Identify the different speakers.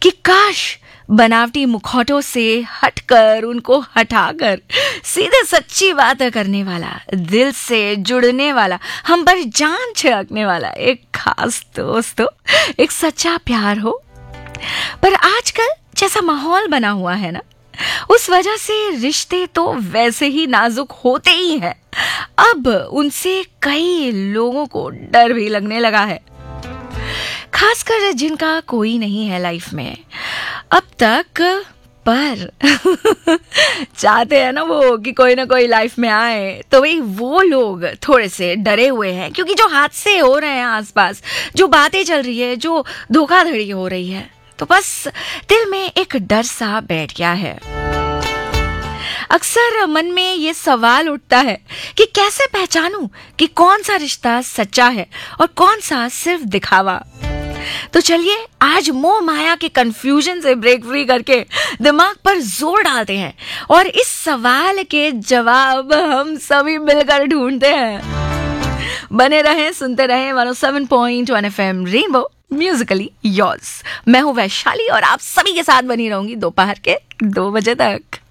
Speaker 1: कि काश बनावटी मुखौटों से हटकर, उनको हटाकर सीधे सच्ची बातें करने वाला, दिल से जुड़ने वाला, हम पर जान छिड़कने वाला एक खास दोस्त हो, एक सच्चा प्यार हो। पर आजकल जैसा माहौल बना हुआ है ना, उस वजह से रिश्ते तो वैसे ही नाजुक होते ही हैं। अब उनसे कई लोगों को डर भी लगने लगा है, खासकर जिनका कोई नहीं है लाइफ में अब तक। पर चाहते हैं ना वो कि कोई ना कोई लाइफ में आए, तो वही वो लोग थोड़े से डरे हुए हैं, क्योंकि जो हादसे हो रहे हैं आसपास, जो बातें चल रही है, जो धोखाधड़ी हो रही है, तो बस दिल में एक डर सा बैठ गया है। अक्सर मन में ये सवाल उठता है कि कैसे पहचानूं कि कौन सा रिश्ता सच्चा है और कौन सा सिर्फ दिखावा। तो चलिए आज मोह माया के कंफ्यूजन से ब्रेक फ्री करके दिमाग पर जोर डालते हैं और इस सवाल के जवाब हम सभी मिलकर ढूंढते हैं। बने रहें, सुनते रहें 107.1 FM रेनबो, म्यूजिकली योर्स। मैं हूं वैशाली और आप सभी के साथ बनी रहूंगी दोपहर के 2 बजे तक।